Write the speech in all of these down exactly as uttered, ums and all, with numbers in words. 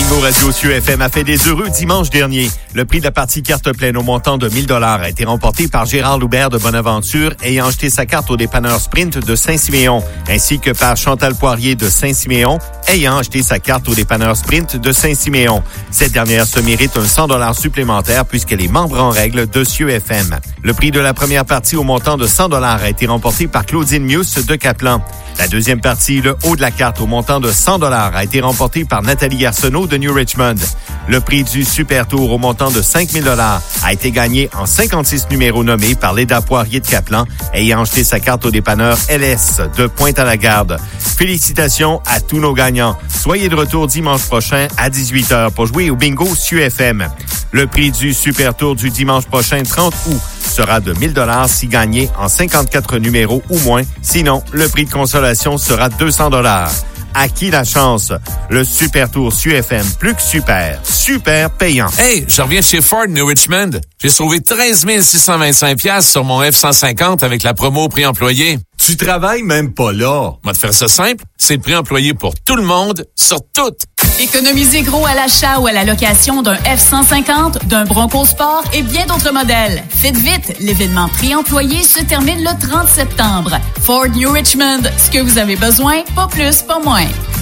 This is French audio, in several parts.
Bingo Radio Cieux F M a fait des heureux dimanche dernier. Le prix de la partie carte pleine au montant de mille dollars a été remporté par Gérard Loubert de Bonaventure ayant acheté sa carte au dépanneur Sprint de Saint-Siméon, ainsi que par Chantal Poirier de Saint-Siméon ayant acheté sa carte au dépanneur Sprint de Saint-Siméon. Cette dernière se mérite un cent dollars supplémentaire puisqu'elle est membre en règle de Cieux F M. Le prix de la première partie au montant de cent dollars a été remporté par Claudine Mius de Caplan. La deuxième partie, le haut de la carte au montant de cent dollars a été remporté par Nathalie Arsenault de New Richmond. Le prix du Super Tour au montant de cinq mille dollars a été gagné en cinquante-six numéros nommés par Léda Poirier de Caplan, ayant acheté sa carte au dépanneur L S de Pointe-à-la-Garde. Félicitations à tous nos gagnants. Soyez de retour dimanche prochain à dix-huit heures pour jouer au Bingo Cieux F M. Le prix du Super Tour du dimanche prochain, trente août, sera de mille dollars si gagné en cinquante-quatre numéros ou moins. Sinon, le prix de consolation sera deux cents dollars. À qui la chance? Le Super Tour Cieux F M, plus que super, super payant. Hey, je reviens de chez Ford New Richmond. J'ai sauvé treize mille six cent vingt-cinq dollars sur mon F cent cinquante avec la promo prix employé. Tu travailles même pas là. On va te faire ça simple. C'est le prix employé pour tout le monde, sur tout. Économisez gros à l'achat ou à la location d'un F cent cinquante, d'un Bronco Sport et bien d'autres modèles. Faites vite, l'événement prix employé se termine le trente septembre. Ford New Richmond, ce que vous avez besoin, pas plus, pas moins.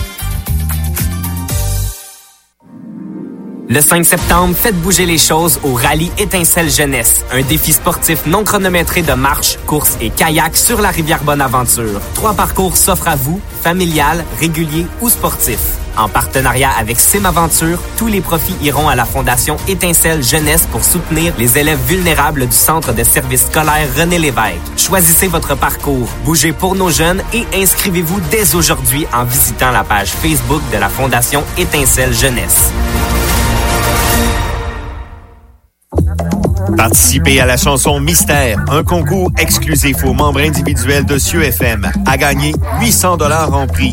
Le cinq septembre, faites bouger les choses au Rallye Étincelle Jeunesse, un défi sportif non chronométré de marche, course et kayak sur la rivière Bonaventure. Trois parcours s'offrent à vous, familial, régulier ou sportif. En partenariat avec Simaventure, tous les profits iront à la Fondation Étincelle Jeunesse pour soutenir les élèves vulnérables du Centre de services scolaires René Lévesque. Choisissez votre parcours, bougez pour nos jeunes et inscrivez-vous dès aujourd'hui en visitant la page Facebook de la Fondation Étincelle Jeunesse. Participez à la chanson Mystère, un concours exclusif aux membres individuels de Cieux F M. À gagner huit cents dollars en prix.